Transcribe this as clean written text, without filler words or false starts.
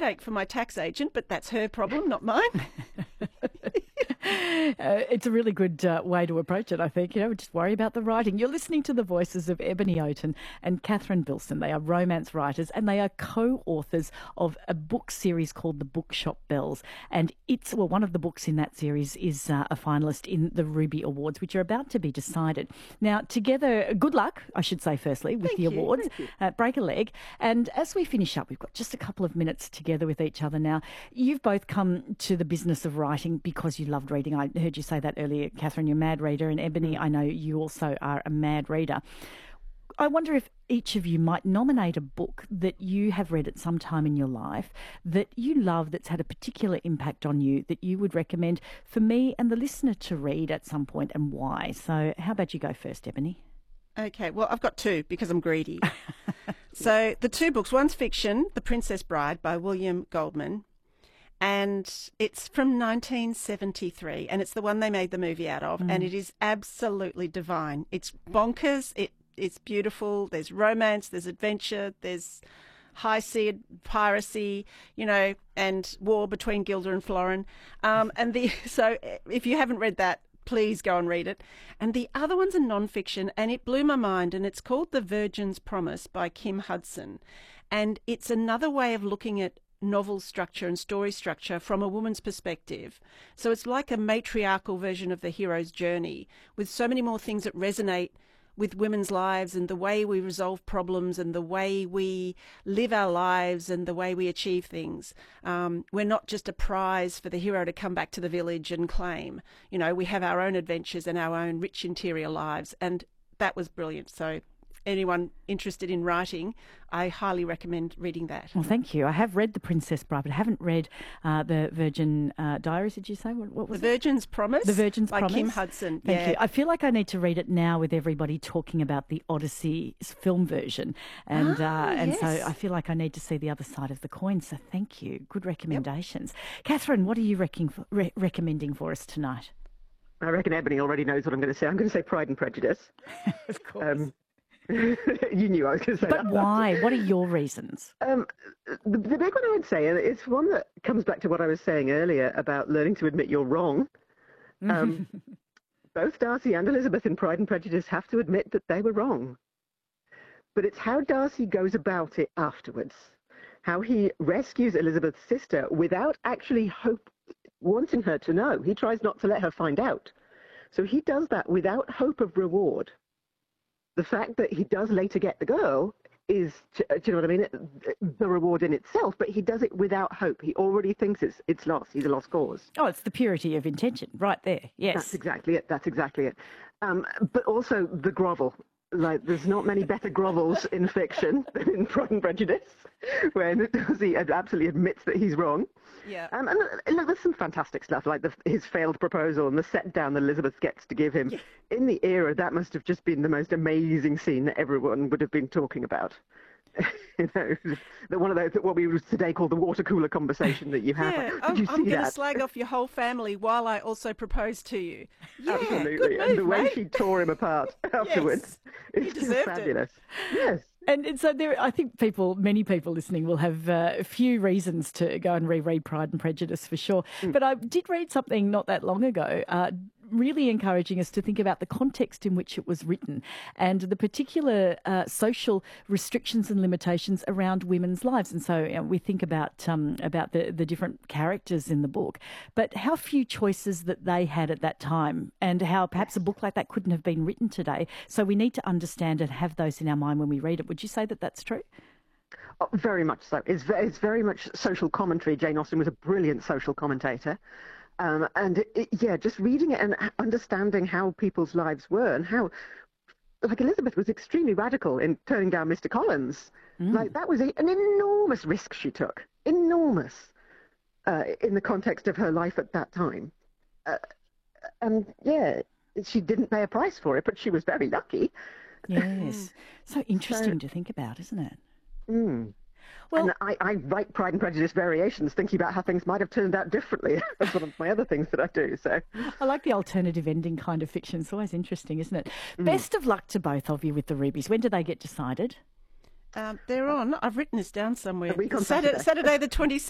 headache for my tax agent, but that's her problem, not mine. It's a really good way to approach it, I think. Just worry about the writing. You're listening to the voices of Ebony Oaten and Catherine Bilson. They are romance writers and they are co-authors of a book series called The Bookshop Bells. And one of the books in that series is a finalist in the Ruby Awards, which are about to be decided. Now, together, good luck, I should say, firstly, with the awards. Break a leg. And as we finish up, we've got just a couple of minutes together with each other now. You've both come to the business of writing because you loved reading. I heard you say that earlier, Catherine, you're a mad reader, and Ebony, I know you also are a mad reader. I wonder if each of you might nominate a book that you have read at some time in your life that you love, that's had a particular impact on you, that you would recommend for me and the listener to read at some point, and why. So how about you go first, Ebony? Okay, well, I've got two because I'm greedy. So the two books, one's fiction, The Princess Bride by William Goldman, and it's from 1973, and it's the one they made the movie out of, and it is absolutely divine. It's bonkers, it's beautiful, there's romance, there's adventure, there's high-seas piracy, and war between Gilda and Florin. So if you haven't read that, please go and read it. And the other one's a non-fiction, and it blew my mind, and it's called The Virgin's Promise by Kim Hudson. And it's another way of looking at novel structure and story structure from a woman's perspective. So it's like a matriarchal version of the hero's journey, with so many more things that resonate with women's lives and the way we resolve problems and the way we live our lives and the way we achieve things. We're not just a prize for the hero to come back to the village and claim. We have our own adventures and our own rich interior lives, and that was brilliant. So anyone interested in writing, I highly recommend reading that. Well, thank you. I have read The Princess Bride, but I haven't read The Virgin Diaries, did you say? What was The Virgin's Promise? The Virgin's by Promise? Kim Hudson. Thank you. I feel like I need to read it now with everybody talking about the Odyssey film version. And yes. So I feel like I need to see the other side of the coin. So thank you. Good recommendations. Catherine, what are you recommending for us tonight? I reckon Ebony already knows what I'm going to say. I'm going to say Pride and Prejudice. Of course. You knew I was going to say that. But why? What are your reasons? The big one I would say, and it's one that comes back to what I was saying earlier about learning to admit you're wrong. Both Darcy and Elizabeth in Pride and Prejudice have to admit that they were wrong. But it's how Darcy goes about it afterwards, how he rescues Elizabeth's sister without actually wanting her to know. He tries not to let her find out. So he does that without hope of reward. The fact that he does later get the girl is, do you know what I mean, the reward in itself, but he does it without hope. He already thinks it's lost. He's a lost cause. Oh, it's the purity of intention right there, yes. That's exactly it. But also the grovel. Like, there's not many better grovels in fiction than in Pride and Prejudice, when he absolutely admits that he's wrong. Yeah. And look, there's some fantastic stuff, like his failed proposal and the set down that Elizabeth gets to give him. Yeah. In the era, that must have just been the most amazing scene that everyone would have been talking about. One of those, what we would today call the water cooler conversation that you have. Yeah, Did you I'm see going to that? slag off your whole family while I also propose to you. Yeah, Absolutely. good move, And the way mate. she tore him apart afterwards, He it's just deserved it. fabulous. Yes. And so I think many people listening will have a few reasons to go and reread Pride and Prejudice for sure. But I did read something not that long ago, really encouraging us to think about the context in which it was written and the particular social restrictions and limitations around women's lives. And so we think about the different characters in the book, but how few choices that they had at that time, and how perhaps a book like that couldn't have been written today. So we need to understand and have those in our mind when we read it. Would you say that that's true? Oh, very much so. It's very much social commentary. Jane Austen was a brilliant social commentator. Just reading it and understanding how people's lives were, and how, like, Elizabeth was extremely radical in turning down Mr. Collins. Like, that was an enormous risk she took. Enormous. In the context of her life at that time. She didn't pay a price for it, but she was very lucky. Yes. So interesting to think about, isn't it? Well, and I write Pride and Prejudice variations thinking about how things might have turned out differently. That's one of my other things that I do. So I like the alternative ending kind of fiction. It's always interesting, isn't it? Best of luck to both of you with the Rubies. When do they get decided? They're on. I've written this down somewhere. A week on Saturday the 26th.